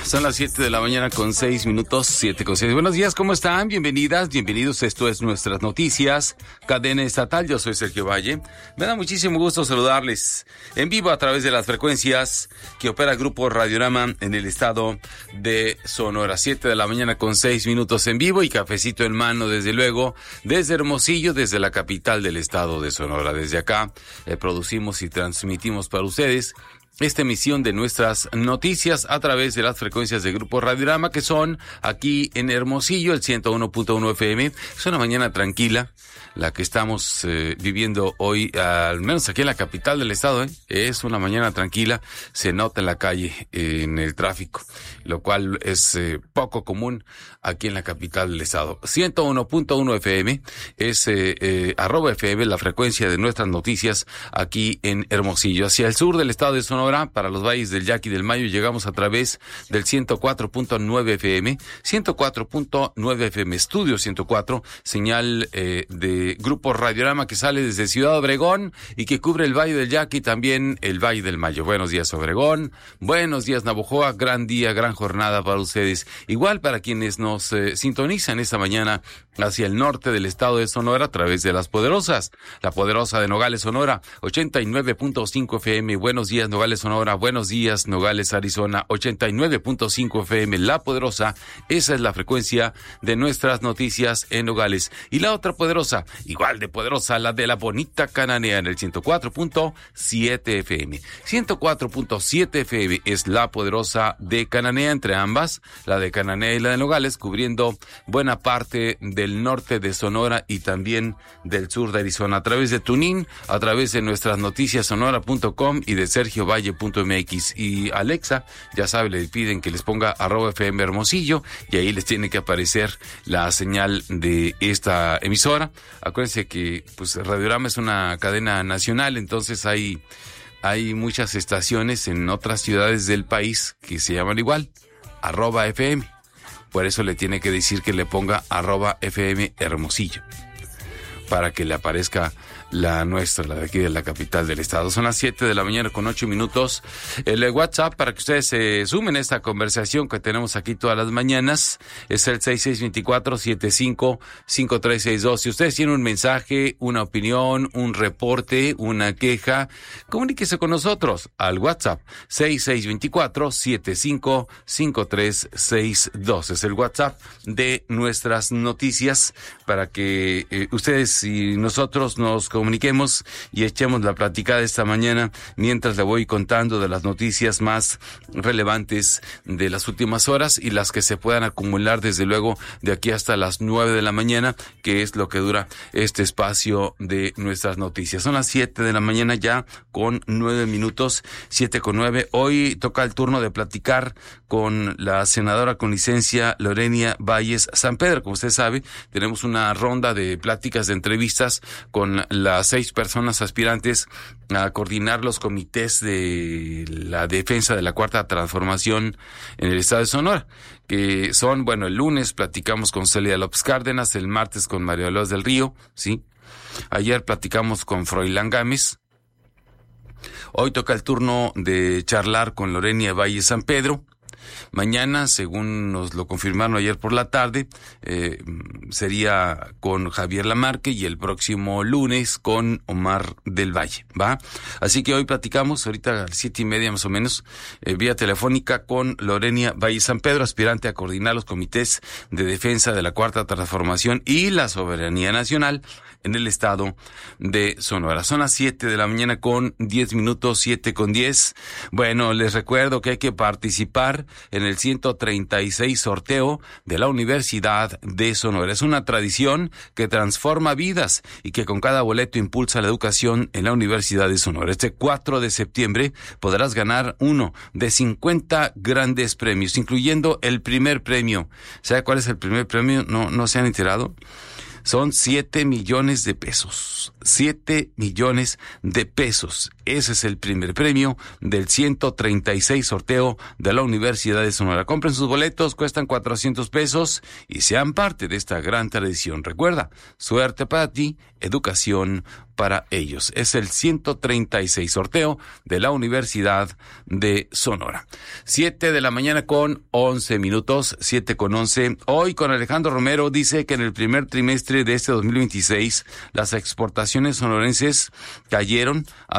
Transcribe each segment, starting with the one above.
Son las 7 de la mañana con 6 minutos, 7:06. Buenos días, ¿cómo están? Bienvenidas, bienvenidos. Esto es Nuestras Noticias, cadena estatal. Yo soy Sergio Valle. Me da muchísimo gusto saludarles en vivo a través de las frecuencias que opera Grupo Radiorama en el estado de Sonora. 7 de la mañana con 6 minutos en vivo y cafecito en mano, desde luego, desde Hermosillo, desde la capital del estado de Sonora. Desde acá producimos y transmitimos para ustedes esta emisión de Nuestras Noticias a través de las frecuencias de Grupo Radiorama, que son aquí en Hermosillo, el 101.1 FM. Es una mañana tranquila la que estamos viviendo hoy, al menos aquí en la capital del estado. Es una mañana tranquila, se nota en la calle, en el tráfico, lo cual es poco común aquí en la capital del estado. 101.1 FM es @FM, la frecuencia de Nuestras Noticias aquí en Hermosillo. Hacia el sur del estado de Sonora, para los valles del Yaqui y del Mayo, llegamos a través del 104.9 FM, 104.9 FM, Estudio 104, señal de Grupo Radiorama que sale desde Ciudad Obregón y que cubre el Valle del Yaqui y también el Valle del Mayo. Buenos días, Obregón. Buenos días, Navojoa. Gran día, gran jornada para ustedes. Igual para quienes nos sintonizan esta mañana hacia el norte del estado de Sonora a través de las poderosas. La poderosa de Nogales, Sonora, 89.5 FM. Buenos días, Nogales, Sonora. Buenos días, Nogales, Arizona, 89.5 FM. La poderosa, esa es la frecuencia de Nuestras Noticias en Nogales. Y la otra poderosa, igual de poderosa, la de la bonita Cananea, en el 104.7 FM. 104.7 FM es la poderosa de Cananea, entre ambas, la de Cananea y la de Nogales, cubriendo buena parte del norte de Sonora y también del sur de Arizona, a través de TuneIn, a través de Nuestras Noticias Sonora.com y de sergiovalle.mx. Y Alexa, ya sabe, le piden que les ponga @FM Hermosillo y ahí les tiene que aparecer la señal de esta emisora. Acuérdense que pues Radiorama es una cadena nacional, entonces hay muchas estaciones en otras ciudades del país que se llaman igual, @FM. Por eso le tiene que decir que le ponga @FM Hermosillo, para que le aparezca la nuestra, la de aquí de la capital del estado. Son las 7 de la mañana con 8 minutos. El WhatsApp para que ustedes se sumen a esta conversación que tenemos aquí todas las mañanas es el 6624-755362. Si ustedes tienen un mensaje, una opinión, un reporte, una queja, comuníquese con nosotros al WhatsApp 6624-755362. Es el WhatsApp de Nuestras Noticias para que ustedes y nosotros nos comuniquemos y echemos la platicada esta mañana mientras le voy contando de las noticias más relevantes de las últimas horas y las que se puedan acumular desde luego de aquí hasta las 9 de la mañana, que es lo que dura este espacio de Nuestras Noticias. Son las 7 de la mañana ya con 9 minutos, 7:09. Hoy toca el turno de platicar con la senadora con licencia Lorenia Valles San Pedro. Como usted sabe, tenemos una ronda de pláticas, de entrevistas con las 6 personas aspirantes a coordinar los comités de la defensa de la Cuarta Transformación en el estado de Sonora, que son, bueno, el lunes platicamos con Celia López Cárdenas, el martes con María Dolores del Río, ¿sí? Ayer platicamos con Froilán Gámez. Hoy toca el turno de charlar con Lorenia Valles San Pedro. Mañana, según nos lo confirmaron ayer por la tarde, sería con Javier Lamarque y el próximo lunes con Omar del Valle, ¿va? Así que hoy platicamos, ahorita a las 7:30 más o menos, vía telefónica con Lorenia Valles San Pedro, aspirante a coordinar los comités de defensa de la Cuarta Transformación y la soberanía nacional en el estado de Sonora. Son las 7 de la mañana con 10 minutos, 7:10. Bueno, les recuerdo que hay que participar en el 136 sorteo de la Universidad de Sonora. Es una tradición que transforma vidas y que con cada boleto impulsa la educación en la Universidad de Sonora. Este 4 de septiembre podrás ganar uno de 50 grandes premios, incluyendo el primer premio. ¿Sabe cuál es el primer premio? ¿No se han enterado? Son 7 millones de pesos. 7 millones de pesos. Ese es el primer premio del 136 sorteo de la Universidad de Sonora. Compren sus boletos, cuestan 400 pesos y sean parte de esta gran tradición. Recuerda, suerte para ti, educación para ellos. Es el 136 sorteo de la Universidad de Sonora. 7 de la mañana con 11 minutos, 7 con 11. Hoy con Alejandro Romero dice que en el primer trimestre de este 2026 las exportaciones sonorenses cayeron a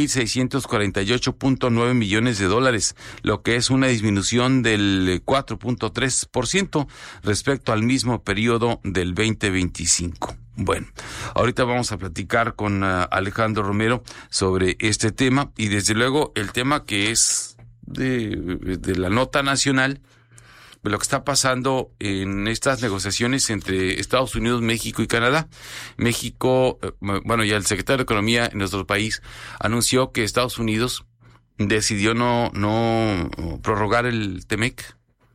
6,648.9 millones de dólares, lo que es una disminución del 4.3% respecto al mismo periodo del 2025. Bueno, ahorita vamos a platicar con Alejandro Romero sobre este tema y desde luego el tema que es de la nota nacional, de lo que está pasando en estas negociaciones entre Estados Unidos, México y Canadá. México, ya el secretario de Economía en nuestro país anunció que Estados Unidos decidió no prorrogar el TEMEC.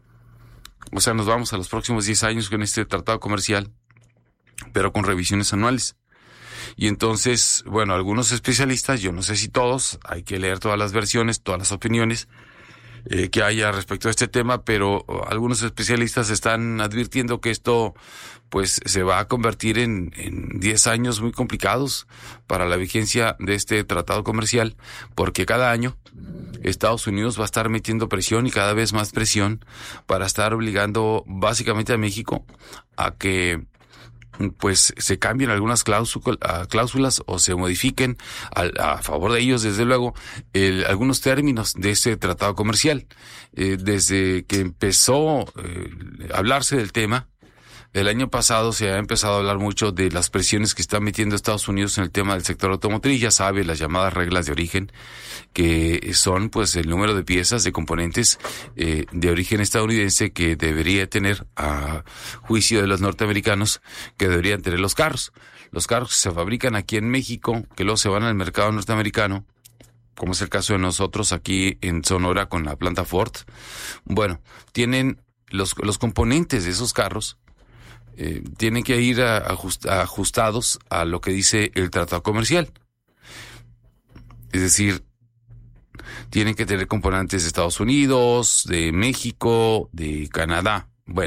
O sea, nos vamos a los próximos 10 años con este tratado comercial, pero con revisiones anuales. Y entonces, algunos especialistas, yo no sé si todos, hay que leer todas las versiones, todas las opiniones que haya respecto a este tema, pero algunos especialistas están advirtiendo que esto pues se va a convertir en 10 años muy complicados para la vigencia de este tratado comercial, porque cada año Estados Unidos va a estar metiendo presión y cada vez más presión para estar obligando básicamente a México a que pues se cambien algunas cláusulas o se modifiquen a favor de ellos, desde luego, algunos términos de este tratado comercial. Desde que empezó a hablarse del tema, el año pasado se ha empezado a hablar mucho de las presiones que está metiendo Estados Unidos en el tema del sector automotriz. Ya sabe, las llamadas reglas de origen, que son pues el número de piezas, de componentes de origen estadounidense que debería tener, a juicio de los norteamericanos, que deberían tener los carros. Los carros que se fabrican aquí en México, que luego se van al mercado norteamericano, como es el caso de nosotros aquí en Sonora con la planta Ford, tienen los componentes de esos carros, tienen que ir ajustados a lo que dice el tratado comercial. Es decir, tienen que tener componentes de Estados Unidos, de México, de Canadá.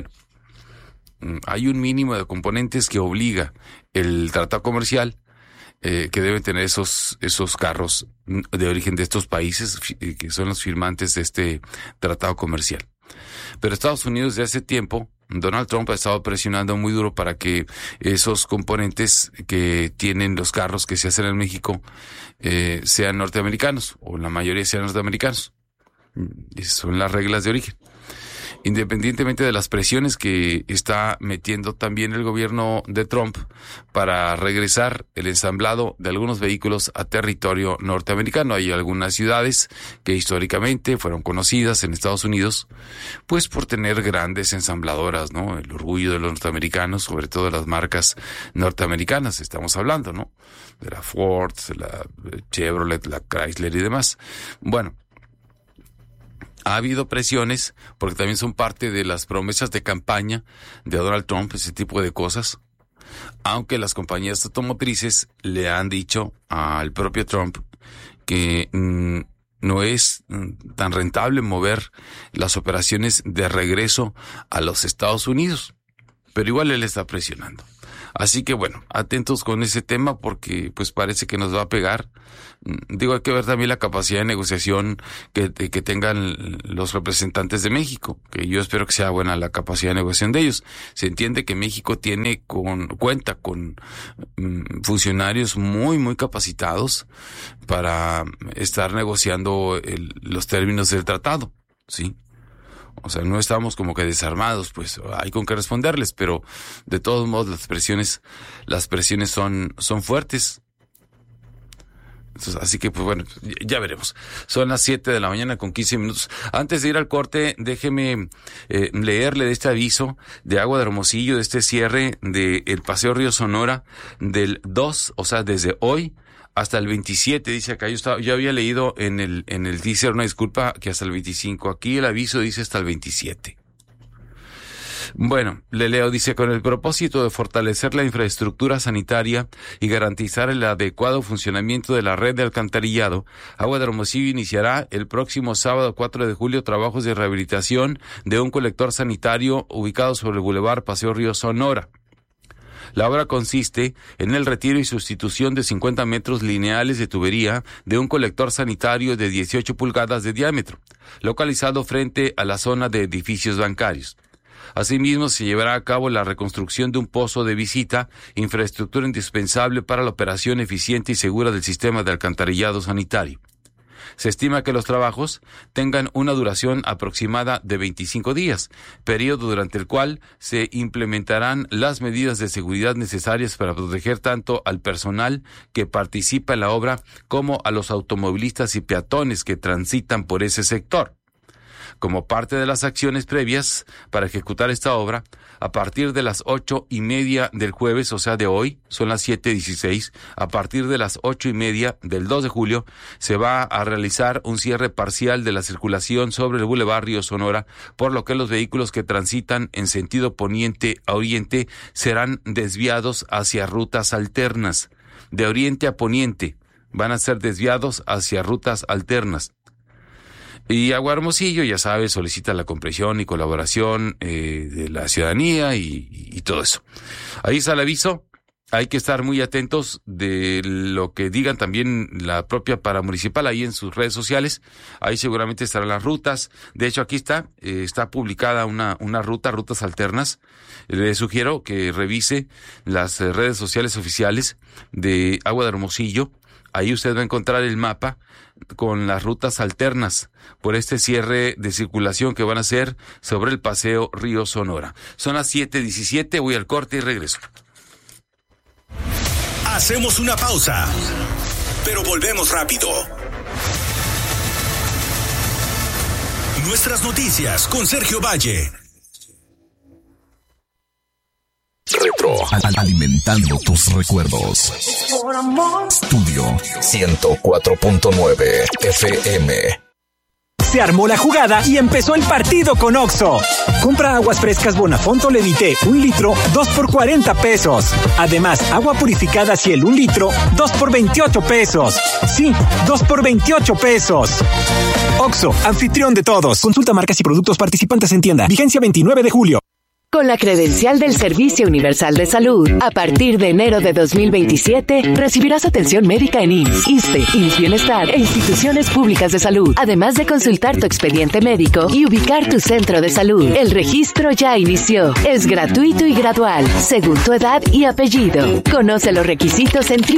Hay un mínimo de componentes que obliga el tratado comercial que deben tener esos carros de origen de estos países que son los firmantes de este tratado comercial. Pero Estados Unidos, de hace tiempo, Donald Trump ha estado presionando muy duro para que esos componentes que tienen los carros que se hacen en México sean norteamericanos, o la mayoría sean norteamericanos. Esas son las reglas de origen. Independientemente de las presiones que está metiendo también el gobierno de Trump para regresar el ensamblado de algunos vehículos a territorio norteamericano. Hay algunas ciudades que históricamente fueron conocidas en Estados Unidos, pues por tener grandes ensambladoras, ¿no? El orgullo de los norteamericanos, sobre todo de las marcas norteamericanas, estamos hablando, ¿no? De la Ford, de la Chevrolet, la Chrysler y demás. Ha habido presiones, porque también son parte de las promesas de campaña de Donald Trump, ese tipo de cosas, aunque las compañías automotrices le han dicho al propio Trump que no es tan rentable mover las operaciones de regreso a los Estados Unidos, pero igual él está presionando. Así que atentos con ese tema porque pues parece que nos va a pegar. Hay que ver también la capacidad de negociación que tengan los representantes de México, que yo espero que sea buena la capacidad de negociación de ellos. Se entiende que México cuenta con funcionarios muy, muy capacitados para estar negociando los términos del tratado, ¿sí? O sea, no estamos como que desarmados, pues hay con qué responderles, pero de todos modos las presiones son fuertes. Entonces, así que ya veremos. Son las 7 de la mañana con 15 minutos. Antes de ir al corte, déjeme leerle de este aviso de Agua de Hermosillo, de este cierre del Paseo Río Sonora del 2, o sea, desde hoy hasta el 27, dice acá. Yo había leído en el teaser, una disculpa, que hasta el 25. Aquí el aviso dice hasta el 27. Bueno, le leo, dice, con el propósito de fortalecer la infraestructura sanitaria y garantizar el adecuado funcionamiento de la red de alcantarillado, Agua de Hermosillo iniciará el próximo sábado 4 de julio trabajos de rehabilitación de un colector sanitario ubicado sobre el Boulevard Paseo Río Sonora. La obra consiste en el retiro y sustitución de 50 metros lineales de tubería de un colector sanitario de 18 pulgadas de diámetro, localizado frente a la zona de edificios bancarios. Asimismo, se llevará a cabo la reconstrucción de un pozo de visita, infraestructura indispensable para la operación eficiente y segura del sistema de alcantarillado sanitario. Se estima que los trabajos tengan una duración aproximada de 25 días, periodo durante el cual se implementarán las medidas de seguridad necesarias para proteger tanto al personal que participa en la obra como a los automovilistas y peatones que transitan por ese sector. Como parte de las acciones previas para ejecutar esta obra, a partir de las 8:30 del jueves, o sea de hoy, son las 7:16, a partir de las 8:30 del 2 de julio, se va a realizar un cierre parcial de la circulación sobre el Boulevard Río Sonora, por lo que los vehículos que transitan en sentido poniente a oriente serán desviados hacia rutas alternas. De oriente a poniente van a ser desviados hacia rutas alternas. Y Agua Hermosillo, ya sabes, solicita la comprensión y colaboración de la ciudadanía y todo eso. Ahí está el aviso. Hay que estar muy atentos de lo que digan también la propia paramunicipal ahí en sus redes sociales. Ahí seguramente estarán las rutas. De hecho, aquí está publicada una ruta, rutas alternas. Le sugiero que revise las redes sociales oficiales de Agua de Hermosillo. Ahí usted va a encontrar el mapa con las rutas alternas por este cierre de circulación que van a hacer sobre el Paseo Río Sonora. Son las 7:17, voy al corte y regreso. Hacemos una pausa, pero volvemos rápido. Nuestras noticias con Sergio Valle. Retro, alimentando tus recuerdos. Estudio 104.9 FM. Se armó la jugada y empezó el partido con OXXO. Compra aguas frescas Bonafonto Levité 1 litro, 2 por 40 pesos. Además, agua purificada Ciel 1 litro, 2 por 28 pesos. Sí, 2 por 28 pesos. OXXO, anfitrión de todos. Consulta marcas y productos participantes en tienda. Vigencia 29 de julio. Con la credencial del Servicio Universal de Salud, a partir de enero de 2027, recibirás atención médica en IMSS, ISSSTE, IMSS Bienestar e instituciones públicas de salud, además de consultar tu expediente médico y ubicar tu centro de salud. El registro ya inició. Es gratuito y gradual, según tu edad y apellido. Conoce los requisitos en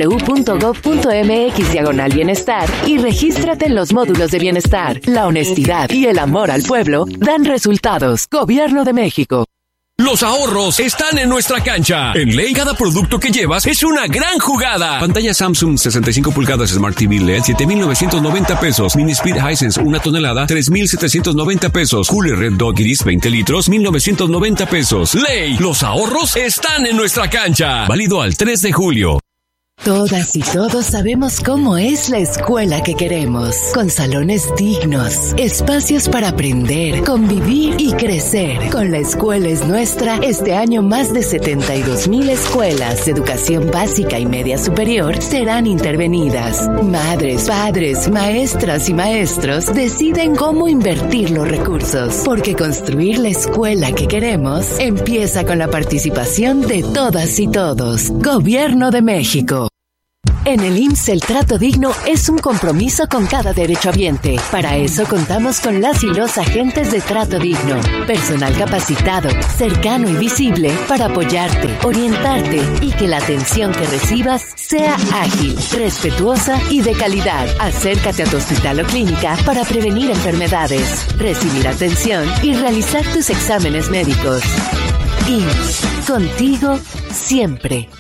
www.gov.mx/bienestar y regístrate en los módulos de bienestar. La honestidad y el amor al pueblo dan resultados. Gobierno de México. Los ahorros están en nuestra cancha. En Ley, cada producto que llevas es una gran jugada. Pantalla Samsung 65 pulgadas Smart TV LED, 7,990 pesos. Mini Split Hisense 1 tonelada, 3,790 pesos. Cooler Red Dog Iris 20 litros, 1,990 pesos. Ley, los ahorros están en nuestra cancha. Válido al 3 de julio. Todas y todos sabemos cómo es la escuela que queremos, con salones dignos, espacios para aprender, convivir y crecer. Con La Escuela es Nuestra, este año más de 72,000 escuelas de educación básica y media superior serán intervenidas. Madres, padres, maestras y maestros deciden cómo invertir los recursos, porque construir la escuela que queremos empieza con la participación de todas y todos. Gobierno de México. En el IMSS el trato digno es un compromiso con cada derechohabiente. Para eso contamos con las y los agentes de trato digno, personal capacitado, cercano y visible para apoyarte, orientarte y que la atención que recibas sea ágil, respetuosa y de calidad. Acércate a tu hospital o clínica para prevenir enfermedades, recibir atención y realizar tus exámenes médicos. IMSS, contigo siempre.